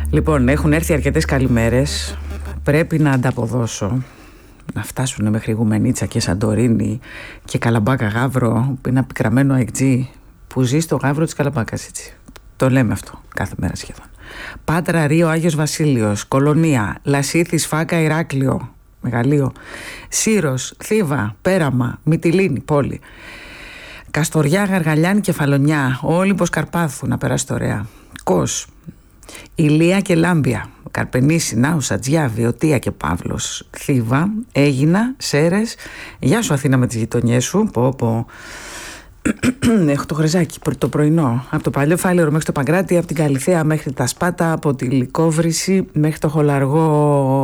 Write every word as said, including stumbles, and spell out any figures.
Λοιπόν, έχουν έρθει αρκετές καλημέρες. Πρέπει να ανταποδώσω. Να φτάσουν μέχρι Γουμενίτσα και Σαντορίνη και Καλαμπάκα Γαύρο, που είναι απικραμένο αεκτζή που ζει στο Γαύρο της Καλαμπάκας, έτσι. Το λέμε αυτό κάθε μέρα σχεδόν. Πάτρα, Ρίο, Άγιος Βασίλειος, Κολονία, Λασίθης, Φάκα, Ηράκλειο, Μεγαλείο, Σύρος, Θήβα, Πέραμα, Μυτιλίνη, πόλη, Καστοριά, Γαργαλιάνη, Κεφαλονιά, Όλυμπος, Καρπάθου, να περάσει ωραία, Κος, Ηλία και Λάμπια, Καρπενήσι, Νάουσα, Τζιά, Βιωτία και Παύλος, Θήβα, Έγινα, Σέρες. Γεια σου Αθήνα με τις γειτονιές σου. Πω πω. Έχω το Χρεζάκι το πρωινό. Από το Παλιό Φάλαιρο μέχρι το Παγκράτη, από την Καλυθέα μέχρι τα Σπάτα, από τη Λυκόβρηση μέχρι το Χολαργό